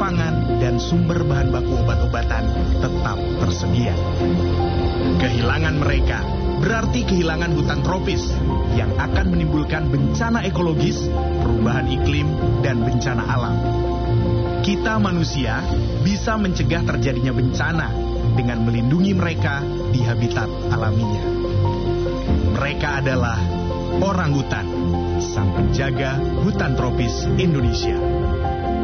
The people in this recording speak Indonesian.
pangan, dan sumber bahan baku obat-obatan tetap tersedia. Kehilangan mereka berarti kehilangan hutan tropis yang akan menimbulkan bencana ekologis, perubahan iklim, dan bencana alam. Kita manusia bisa mencegah terjadinya bencana dengan melindungi mereka di habitat alaminya. Mereka adalah orangutan, sang penjaga hutan tropis Indonesia.